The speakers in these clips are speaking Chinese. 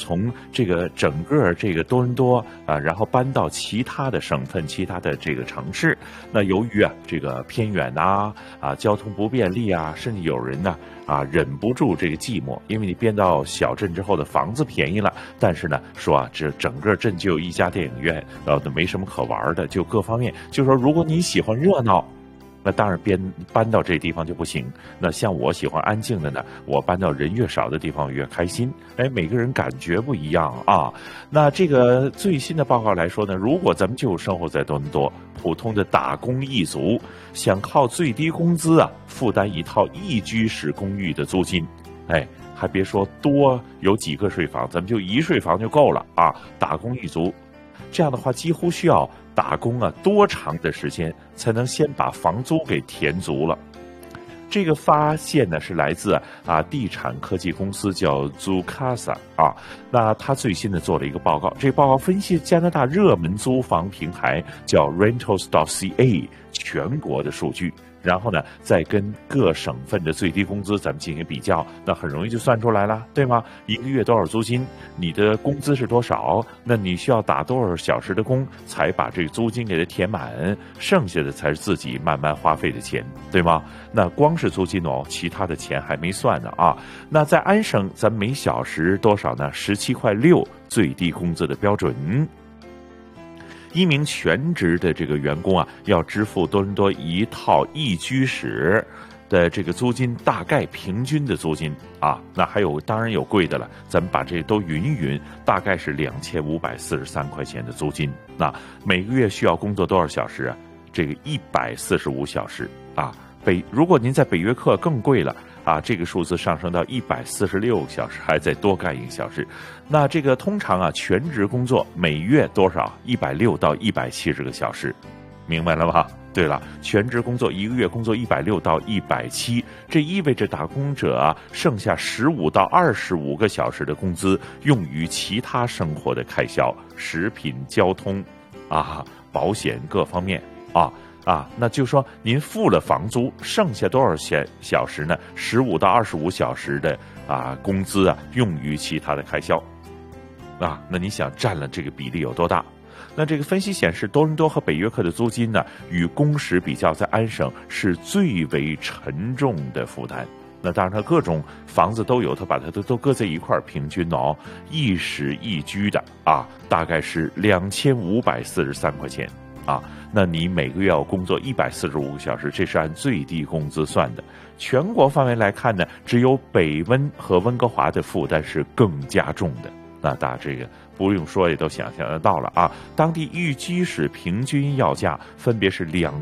从这个整个这个多伦多啊，然后搬到其他的省份、其他的这个城市。那由于这个偏远交通不便利甚至有人忍不住这个寂寞，因为你变到小镇之后的房子便宜了，但是呢说这整个镇就有一家电影院，没什么可玩的，就各方面，就说如果你喜欢热闹，那当然搬到这地方就不行。那像我喜欢安静的呢，我搬到人越少的地方越开心。每个人感觉不一样啊。那这个最新的报告来说呢，如果咱们就生活在多伦多，普通的打工一族想靠最低工资负担一套一居室公寓的租金，还别说多有几个睡房，咱们就一睡房就够了啊。打工一族这样的话，几乎需要打工多长的时间才能先把房租给填足了。这个发现呢是来自地产科技公司叫 Zoocasa 那他最新的做了一个报告，这个报告分析加拿大热门租房平台叫 Rentals.ca 全国的数据，然后呢再跟各省份的最低工资咱们进行比较，那很容易就算出来了，对吗？一个月多少租金，你的工资是多少，那你需要打多少小时的工才把这个租金给它填满，剩下的才是自己慢慢花费的钱，对吗？那光是租金其他的钱还没算呢那在安省咱每小时多少呢？17.6最低工资的标准。一名全职的这个员工要支付多伦多一套一居室的这个租金，大概平均的租金那还有当然有贵的了，咱们把这都匀一匀，大概是2543块钱的租金。那每个月需要工作多少小时这个145小时如果您在北约克更贵了这个数字上升到146个小时，还再多干1个小时。那这个通常全职工作每月多少？160到170个小时，明白了吗？对了，全职工作一个月工作160到170，这意味着打工者剩下15到25个小时的工资用于其他生活的开销，食品、交通保险各方面那就说您付了房租，剩下多少小时呢？15到25小时的工资用于其他的开销那你想占了这个比例有多大？那这个分析显示，多伦多和北约克的租金呢，与工时比较，在安省是最为沉重的负担。那当然，它各种房子都有，它把它都搁在一块儿，平均一室一居的大概是2543块钱那你每个月要工作145个小时，这是按最低工资算的。全国范围来看呢，只有北温和温哥华的负担是更加重的。那大家这个不用说也都想象得到了当地一居室平均要价分别是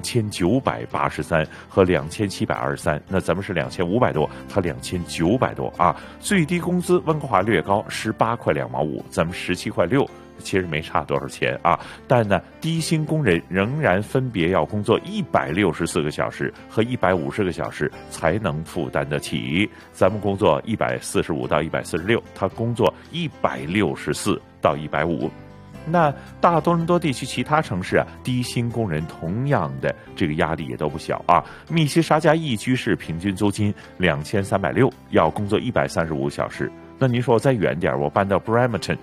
2983和2723，那咱们是2500多，它2900多最低工资温哥华略高，18块2毛5，咱们17.6。其实没差多少钱但呢，低薪工人仍然分别要工作164个小时和150个小时才能负担得起。咱们工作145到146，他工作164到150。那大多伦多地区其他城市低薪工人同样的这个压力也都不小密西沙加一居室平均租金2360，要工作135小时。那您说我再远点，我搬到 Brampton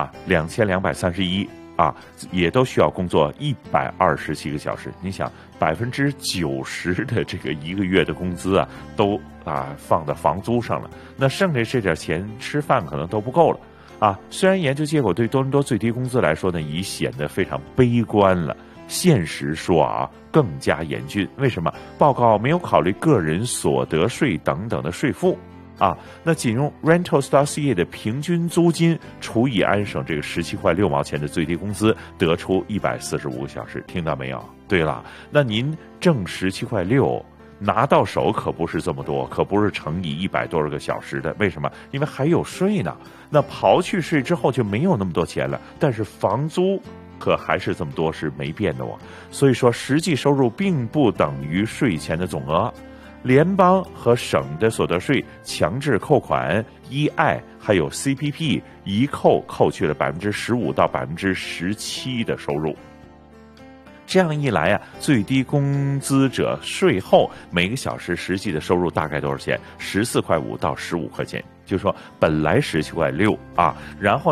2231也都需要工作127个小时。你想90%的这个一个月的工资都放到房租上了，那剩下这点钱吃饭可能都不够了虽然研究结果对多伦多最低工资来说呢，已显得非常悲观了，现实说更加严峻。为什么？报告没有考虑个人所得税等等的税负那仅用 Rentals.ca 的平均租金除以安省这个17.6毛钱的最低工资，得出145个小时，听到没有？对了，那您挣17.6拿到手可不是这么多，可不是乘以100多个小时的。为什么？因为还有税呢。那刨去税之后就没有那么多钱了，但是房租可还是这么多，是没变的所以说实际收入并不等于税前的总额。联邦和省的所得税强制扣款、EI 还有 CPP 一扣去了15%到17%的收入。这样一来最低工资者税后每个小时实际的收入大概多少钱？14.5到15块钱。就是说本来17.6然后